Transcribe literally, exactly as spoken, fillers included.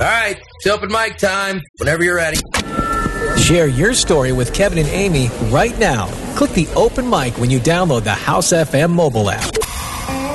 All right, it's open mic time. Whenever you're ready. Share your story with Kevin and Amy right now. Click the open mic when you download the House F M mobile app.